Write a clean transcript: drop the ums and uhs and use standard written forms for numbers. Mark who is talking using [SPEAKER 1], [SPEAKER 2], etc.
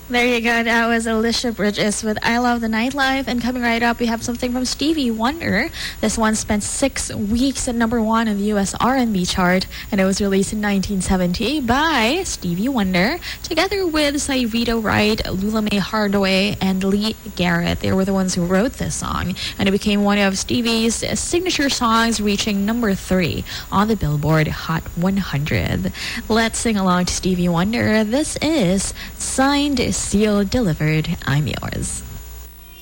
[SPEAKER 1] There you go. That was Alicia Bridges with I Love the Nightlife. And coming right up, we have something from Stevie Wonder. This one spent 6 weeks at #1 in the US R&B chart, and it was released in 1970 by Stevie Wonder, together with Saivito Wright, Lula Mae Hardaway, and Lee Garrett. They were the ones who wrote this song, and it became one of Stevie's signature songs, reaching #3 on the Billboard Hot 100. Let's sing along to Stevie Wonder. This is Signed, Sealed, Delivered, I'm Yours.